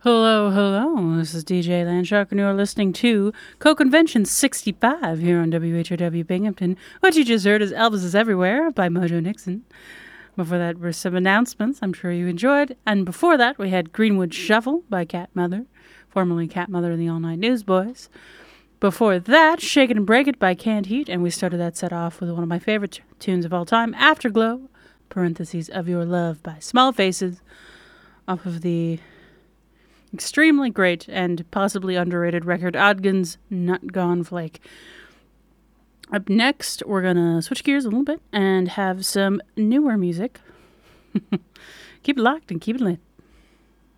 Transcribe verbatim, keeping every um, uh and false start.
Hello, hello. This is D J Landshark, and you're listening to Co-Convention sixty-five here on W H O W Binghamton. What you just heard is Elvis is Everywhere by Mojo Nixon. Before that were some announcements I'm sure you enjoyed. And before that, we had Greenwood Shuffle by Cat Mother, formerly Cat Mother and the All Night Newsboys. Before that, Shake It and Break It by Canned Heat, and we started that set off with one of my favorite t- tunes of all time, Afterglow, parentheses, Of Your Love by Small Faces, off of the extremely great and possibly underrated record Odgens Nut Gone Flake. Up next, we're going to switch gears a little bit and have some newer music. Keep it locked and keep it lit.